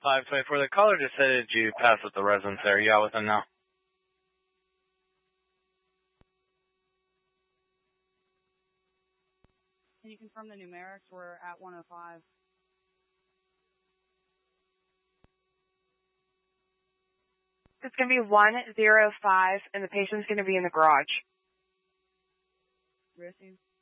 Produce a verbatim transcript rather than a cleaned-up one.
five twenty-four, the caller just said, did you pass with the residents there? You out with them now? Can you confirm the numerics? We're at one oh five. It's going to be one oh five, and the patient's going to be in the garage. Received.